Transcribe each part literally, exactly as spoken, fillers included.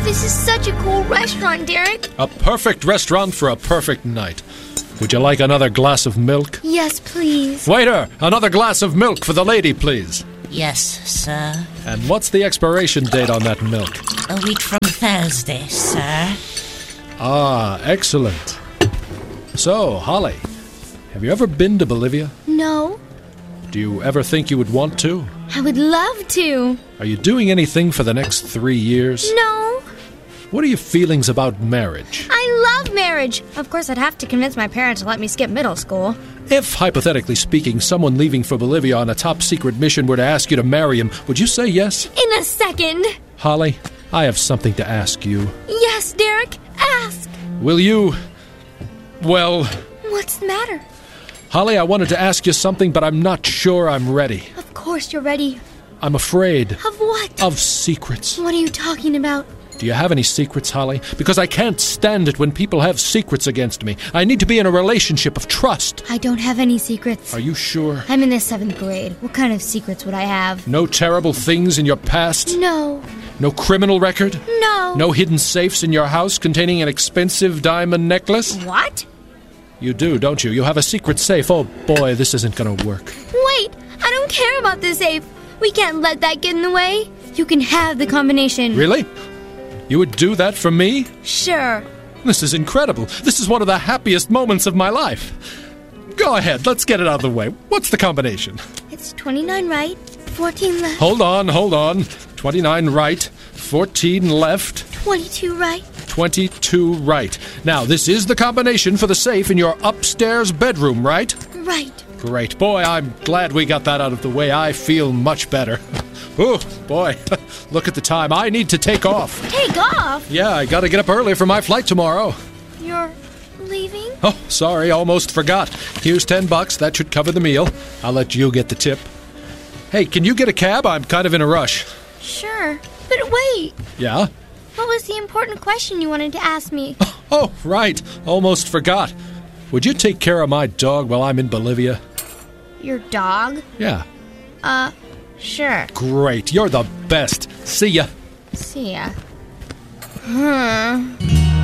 this is such a cool restaurant, Derek. A perfect restaurant for a perfect night. Would you like another glass of milk? Yes, please. Waiter, another glass of milk for the lady, please. Yes, sir. And what's the expiration date on that milk? A week from Thursday, sir. Ah, excellent. So, Holly, have you ever been to Bolivia? No. Do you ever think you would want to? I would love to. Are you doing anything for the next three years? No. What are your feelings about marriage? I love marriage. Of course, I'd have to convince my parents to let me skip middle school. If, hypothetically speaking, someone leaving for Bolivia on a top-secret mission were to ask you to marry him, would you say yes? In a second. Holly, I have something to ask you. Yes, Derek, ask. Will you... well... What's the matter? Holly, I wanted to ask you something, but I'm not sure I'm ready. Of course you're ready. I'm afraid. Of what? Of secrets. What are you talking about? Do you have any secrets, Holly? Because I can't stand it when people have secrets against me. I need to be in a relationship of trust. I don't have any secrets. Are you sure? I'm in the seventh grade. What kind of secrets would I have? No terrible things in your past? No. No criminal record? No. No hidden safes in your house containing an expensive diamond necklace? What? You do, don't you? You have a secret safe. Oh, boy, this isn't going to work. Wait, I don't care about the safe. We can't let that get in the way. You can have the combination. Really? You would do that for me? Sure. This is incredible. This is one of the happiest moments of my life. Go ahead, let's get it out of the way. What's the combination? It's twenty-nine right, fourteen left. Hold on, hold on. twenty-nine right, fourteen left. twenty-two right. twenty-two right. Now, this is the combination for the safe in your upstairs bedroom, right? Right. Great. Boy, I'm glad we got that out of the way. I feel much better. Oh, boy. Look at the time. I need to take off. Take off? Yeah, I gotta get up early for my flight tomorrow. You're leaving? Oh, sorry, almost forgot. Here's ten bucks. That should cover the meal. I'll let you get the tip. Hey, can you get a cab? I'm kind of in a rush. Sure. But wait. Yeah? What was the important question you wanted to ask me? Oh, right. Almost forgot. Would you take care of my dog while I'm in Bolivia? Your dog? Yeah. Uh, sure. Great. You're the best. See ya. See ya. Hmm.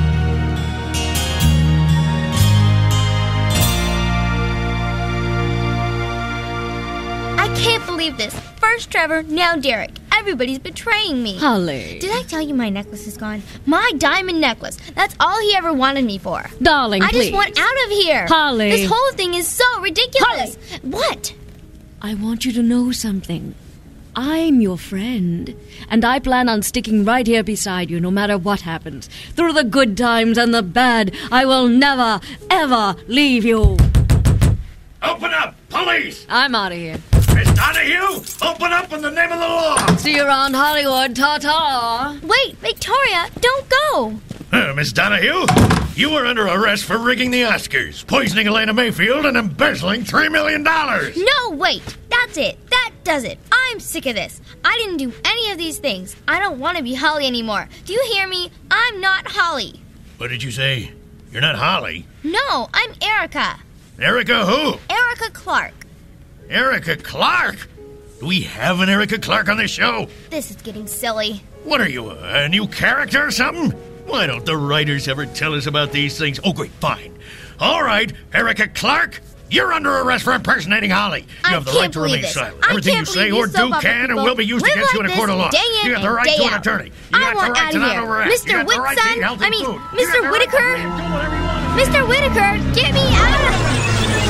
I can't believe this. First Trevor, now Derek. Everybody's betraying me. Holly. Did I tell you my necklace is gone? My diamond necklace. That's all he ever wanted me for. Darling, I please. just want out of here. Holly. This whole thing is so ridiculous. Holly. What? I want you to know something. I'm your friend, and I plan on sticking right here beside you no matter what happens. Through the good times and the bad, I will never, ever leave you. Open up! Police! I'm out of here. Miss Donahue, open up in the name of the law! See you around Hollywood. Ta-ta. Wait, Victoria, don't go. Uh, Miss Donahue, you are under arrest for rigging the Oscars, poisoning Elena Mayfield, and embezzling three million dollars. No, wait. That's it. That does it. I'm sick of this. I didn't do any of these things. I don't want to be Holly anymore. Do you hear me? I'm not Holly. What did you say? You're not Holly? No, I'm Erica. Erica who? Erica Clark. Erica Clark? Do we have an Erica Clark on this show? This is getting silly. What are you, a new character or something? Why don't the writers ever tell us about these things? Oh, great, fine. All right, Erica Clark, you're under arrest for impersonating Holly. You I have the can't right to believe remain this. silent. I Everything you can't say believe or you do soap opera can and people will be used live against you in like a court of this law. day in You got the and right day to an out. attorney. You I got want the right out to of not here. arrest. Mister You got the right to eat Whitson, healthy I mean, food. Mister You got the right to Whitaker. do whatever you want. Mister Whitaker, get me out of...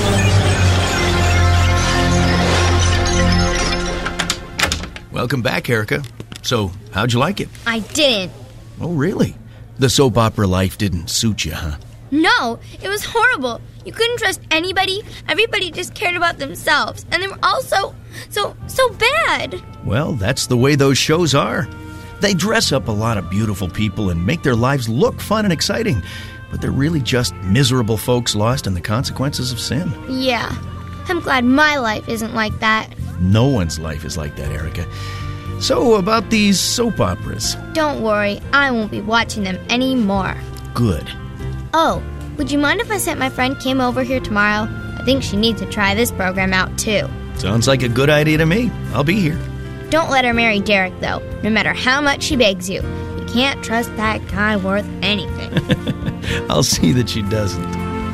Welcome back, Erica. So, how'd you like it? I didn't. Oh, really? The soap opera life didn't suit you, huh? No, it was horrible. You couldn't trust anybody. Everybody just cared about themselves. And they were all so, so, so bad. Well, that's the way those shows are. They dress up a lot of beautiful people and make their lives look fun and exciting, but they're really just miserable folks lost in the consequences of sin. Yeah, I'm glad my life isn't like that. No one's life is like that, Erica. So, about these soap operas. Don't worry, I won't be watching them anymore. Good. Oh, would you mind if I sent my friend Kim over here tomorrow? I think she needs to try this program out, too. Sounds like a good idea to me. I'll be here. Don't let her marry Derek, though, no matter how much she begs you. You can't trust that guy worth anything. I'll see that she doesn't.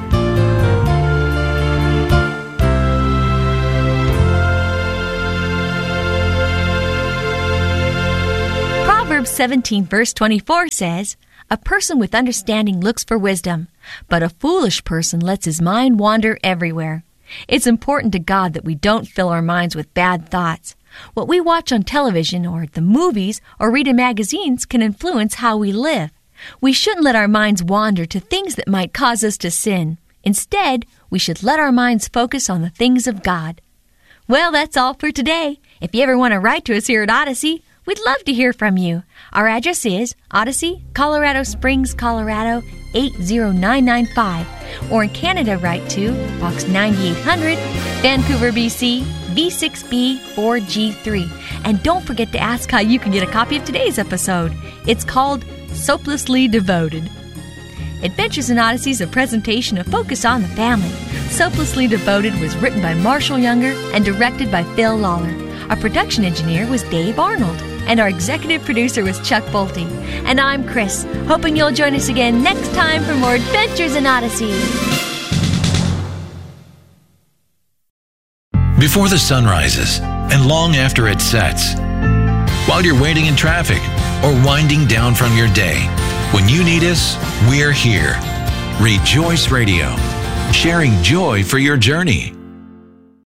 Proverbs seventeen, verse twenty-four says, "A person with understanding looks for wisdom, but a foolish person lets his mind wander everywhere." It's important to God that we don't fill our minds with bad thoughts. What we watch on television or the movies or read in magazines can influence how we live. We shouldn't let our minds wander to things that might cause us to sin. Instead, we should let our minds focus on the things of God. Well, that's all for today. If you ever want to write to us here at Odyssey, we'd love to hear from you. Our address is Odyssey, Colorado Springs, Colorado, eight zero nine nine five. Or in Canada, write to Box ninety-eight hundred, Vancouver, B C, V six B four G three. And don't forget to ask how you can get a copy of today's episode. It's called Soaplessly Devoted. Adventures in Odyssey is a presentation of Focus on the Family. Soaplessly Devoted was written by Marshall Younger and directed by Phil Lawler. Our production engineer was Dave Arnold, and our executive producer was Chuck Bolte. And I'm Chris, hoping you'll join us again next time for more Adventures in Odyssey. Before the sun rises and long after it sets, while you're waiting in traffic or winding down from your day, when you need us, we're here. Rejoice Radio, sharing joy for your journey.